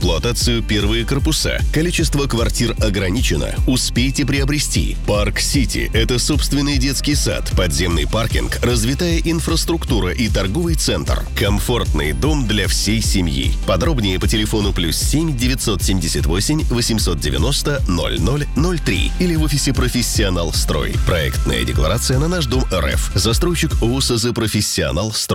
эксплуатацию первые корпуса. Количество квартир ограничено. Успейте приобрести. Парк Сити – это собственный детский сад, подземный паркинг, развитая инфраструктура и торговый центр. Комфортный дом для всей семьи. Подробнее по телефону +7 978 890 0003 или в офисе «Профессионал Строй». Проектная декларация на наш дом РФ. Застройщик ООО СЗ «Профессионал Строй».